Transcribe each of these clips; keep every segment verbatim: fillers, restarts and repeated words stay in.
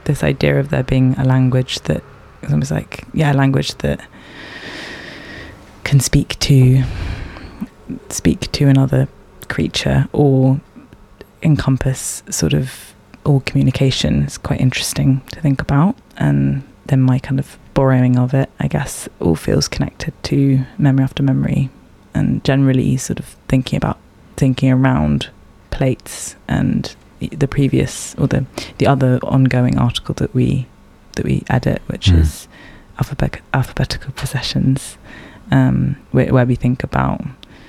this idea of there being a language that it's almost like, yeah, a language that can speak to speak to another creature or encompass sort of all communication is quite interesting to think about. And then my kind of borrowing of it, I guess, all feels connected to Memory After Memory, and generally sort of thinking about thinking around plates and the previous or the the other ongoing article that we that we edit, which mm. is alphabet, alphabetical processions, um, where, where we think about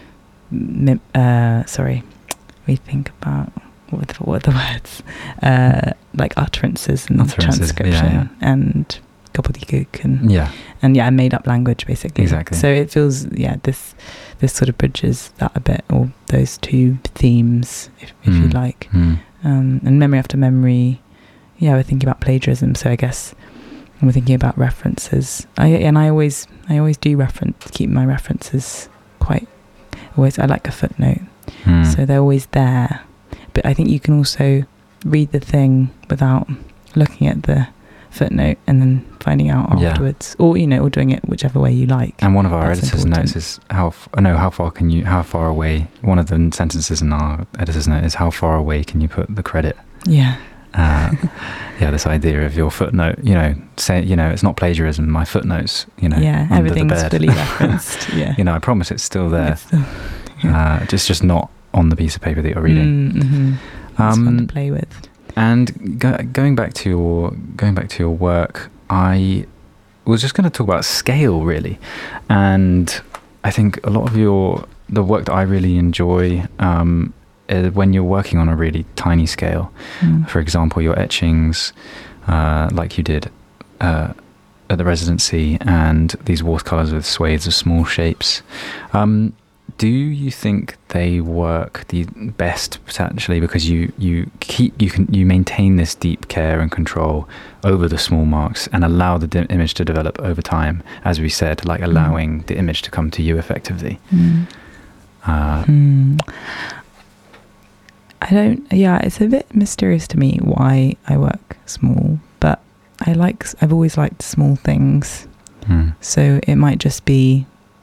uh, sorry, we think about what are the, what are the words uh, like utterances and utterances, transcription yeah, yeah. and gobbledygook and yeah and yeah made up language basically. Exactly. So it feels yeah this this sort of bridges that a bit, or those two themes, if, if mm. you like. Mm. Um, and Memory After Memory, yeah, we're thinking about plagiarism. So I guess when we're thinking about references, I and I always I always do reference keep my references quite always. I like a footnote, mm. so they're always there. But I think you can also read the thing without looking at the footnote and then finding out afterwards, yeah. or you know, or doing it whichever way you like. And one of our That's editors' important. notes is how f- no, how far can you, how far away? One of the sentences in our editor's note is how far away can you put the credit? Yeah. Uh, yeah, this idea of your footnote, you know, say, you know, it's not plagiarism. My footnotes, you know, yeah, under everything's the bed. fully referenced. Yeah, you know, I promise it's still there. It's still, yeah. uh, just just not on the piece of paper that you're reading. Mm-hmm. It's um, fun to play with. And go, going back to your going back to your work, I was just going to talk about scale, really. And I think a lot of your the work that I really enjoy um, is when you're working on a really tiny scale. Mm. For example, your etchings, uh, like you did uh, at the residency, and these watercolors with swathes of small shapes. Um, Do you think they work the best potentially because you, you keep you can you maintain this deep care and control over the small marks and allow the di- image to develop over time, as we said, like allowing mm. the image to come to you effectively? Mm. Uh, mm. I don't. Yeah, it's a bit mysterious to me why I work small, but I like. I've always liked small things, mm. so it might just be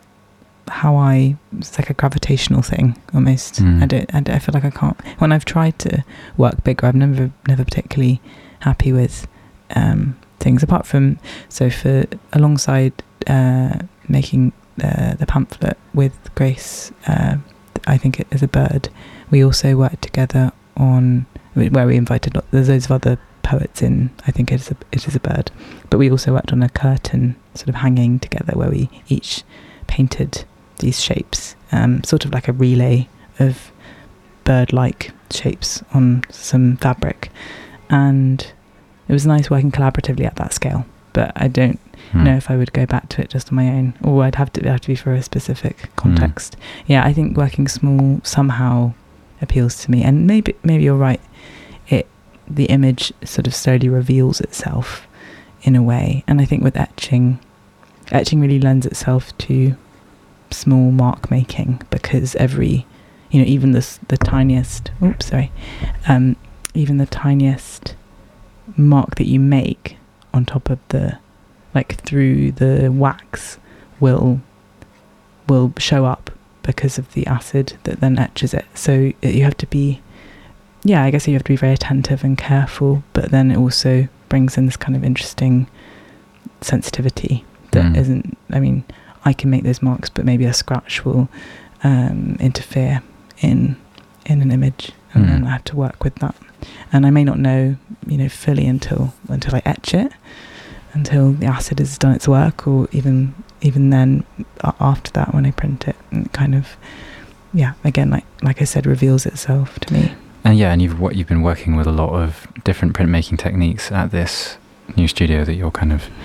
how I, it's like a gravitational thing almost. Mm. I don't, I don't, I feel like I can't, when I've tried to work bigger, I've never, never particularly happy with um, things apart from, so for, alongside uh, making the, the pamphlet with Grace, uh, I think it is a bird, we also worked together on, where we invited, there's loads of other poets in, I think it is a, it is a bird, but we also worked on a curtain sort of hanging together where we each painted these shapes, um, sort of like a relay of bird-like shapes on some fabric, and it was nice working collaboratively at that scale. But I don't hmm. know if I would go back to it just on my own, or I'd have to it'd have to be for a specific context. Hmm. Yeah, I think working small somehow appeals to me, and maybe maybe you're right. It the image sort of slowly reveals itself in a way, and I think with etching, etching really lends itself to small mark making, because every, you know, even this the tiniest oops sorry um even the tiniest mark that you make on top of the, like through the wax, will will show up because of the acid that then etches it. So you have to be, yeah, I guess you have to be very attentive and careful, but then it also brings in this kind of interesting sensitivity that mm. isn't, I mean, I can make those marks, but maybe a scratch will um, interfere in in an image, and mm. then I have to work with that. And I may not know, you know, fully until until I etch it, until the acid has done its work, or even even then after that when I print it, and kind of, yeah, again, like like I said, reveals itself to me. And yeah, and you've what you've been working with a lot of different printmaking techniques at this new studio that you're kind of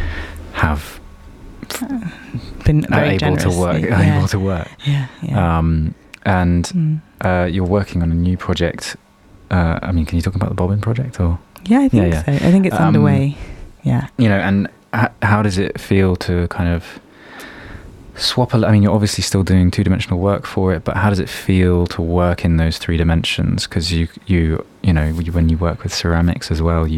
have. Uh, been very able to work, yeah. able to work. Yeah, yeah. Um, and mm. uh, you're working on a new project. Uh, I mean, can you talk about the Bobbin project, or? Yeah, I think yeah, yeah. so. I think it's um, underway. Yeah. You know, and h- how does it feel to kind of swap? A, I mean, you're obviously still doing two-dimensional work for it, but how does it feel to work in those three dimensions? Because you, you, you know, when you work with ceramics as well, you